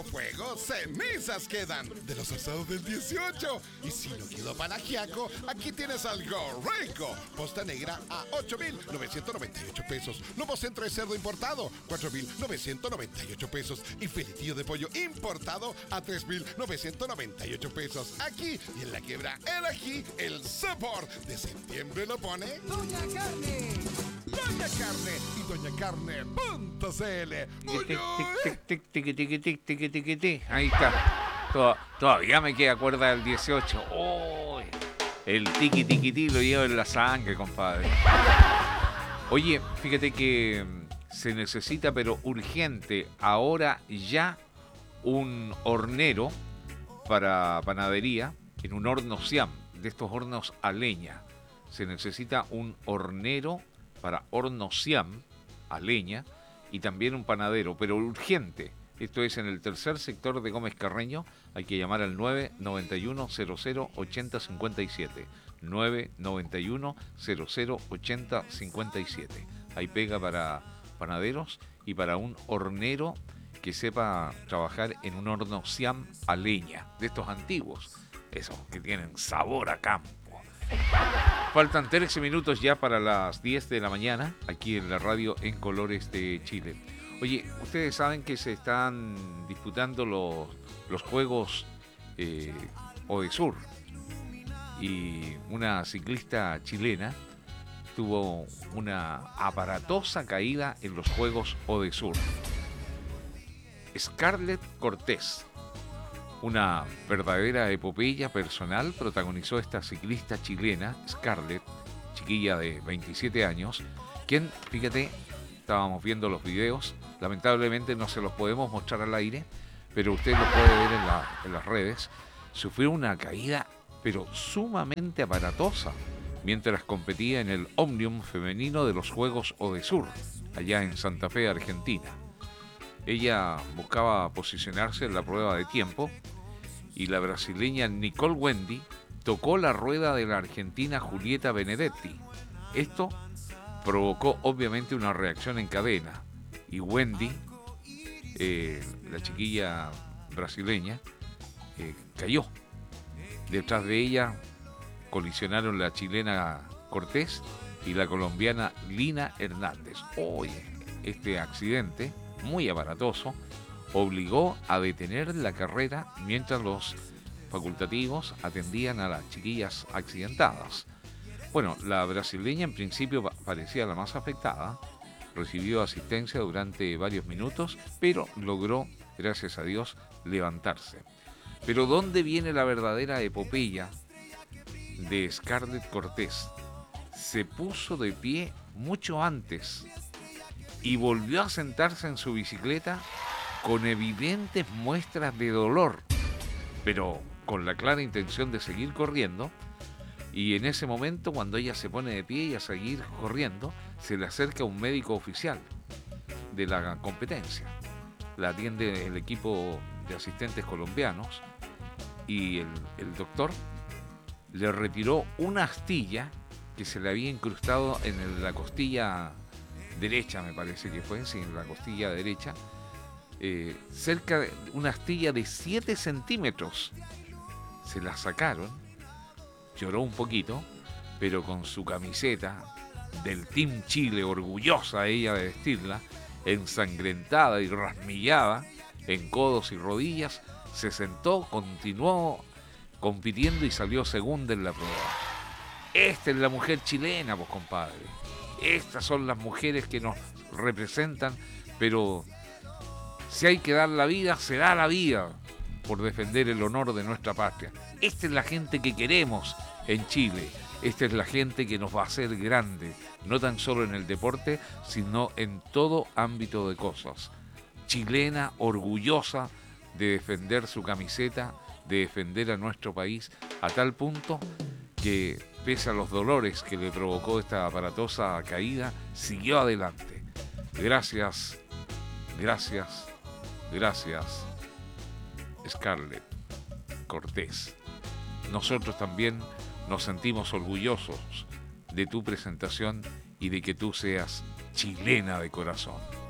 como fuego, cenizas quedan de los asados del 18. Y si no quedó para ajiaco, aquí tienes algo rico. Posta negra a 8,998 pesos. Lomo centro de cerdo importado, 4,998 pesos. Y filetillo de pollo importado a 3,998 pesos. Aquí y en la quiebra el ají, el sabor de septiembre lo pone Doña Carne. Doña Carne y doñacarne.cl. Ahí está. Todavía me queda cuerda del 18. Oh, el tiqui lo llevo en la sangre, compadre. Oye, fíjate que se necesita, pero urgente, ahora ya, un hornero para panadería en un horno Siam, de estos hornos a leña. Se necesita un hornero para horno Siam a leña y también un panadero, pero urgente. Esto es en el tercer sector de Gómez Carreño. Hay que llamar al 991-00-8057. 991-00-8057. Hay pega para panaderos y para un hornero que sepa trabajar en un horno Siam a leña, de estos antiguos, esos que tienen sabor a campo. Faltan 13 minutos ya para las 10 de la mañana, aquí en la radio En Colores de Chile. Oye, ustedes saben que se están disputando los Juegos Odesur, y una ciclista chilena tuvo una aparatosa caída en los Juegos Odesur. Scarlett Cortés, una verdadera epopeya personal, protagonizó esta ciclista chilena, Scarlett, chiquilla de 27 años, quien, fíjate, estábamos viendo los videos, lamentablemente no se los podemos mostrar al aire, pero usted lo puede ver en las redes, sufrió una caída, pero sumamente aparatosa, mientras competía en el Omnium femenino de los Juegos Odesur, allá en Santa Fe, Argentina. Ella buscaba posicionarse en la prueba de tiempo y la brasileña Nicole Wendy tocó la rueda de la argentina Julieta Benedetti. Esto provocó obviamente una reacción en cadena y Wendy, la chiquilla brasileña, cayó. Detrás de ella colisionaron la chilena Cortés y la colombiana Lina Hernández. Oye, este accidente muy aparatoso obligó a detener la carrera mientras los facultativos atendían a las chiquillas accidentadas. Bueno, la brasileña en principio parecía la más afectada, recibió asistencia durante varios minutos, pero logró, gracias a Dios, levantarse. Pero ¿dónde viene la verdadera epopeya de Scarlett Cortés? Se puso de pie mucho antes y volvió a sentarse en su bicicleta con evidentes muestras de dolor, pero con la clara intención de seguir corriendo. Y en ese momento, cuando ella se pone de pie y a seguir corriendo, se le acerca un médico oficial de la competencia. La atiende el equipo de asistentes colombianos y el doctor le retiró una astilla que se le había incrustado en la costilla derecha, me parece que fue, sí, en la costilla derecha, cerca de una astilla de 7 centímetros. Se la sacaron, lloró un poquito, pero con su camiseta del Team Chile, orgullosa ella de vestirla, ensangrentada y rasmillada en codos y rodillas, se sentó, continuó compitiendo y salió segunda en la prueba. Esta es la mujer chilena, pues, compadre. Estas son las mujeres que nos representan, pero si hay que dar la vida, se da la vida por defender el honor de nuestra patria. Esta es la gente que queremos en Chile. Esta es la gente que nos va a hacer grande, no tan solo en el deporte, sino en todo ámbito de cosas. Chilena, orgullosa de defender su camiseta, de defender a nuestro país, a tal punto que, pese a los dolores que le provocó esta aparatosa caída, siguió adelante. Gracias, gracias, gracias, Scarlett Cortés. Nosotros también nos sentimos orgullosos de tu presentación y de que tú seas chilena de corazón.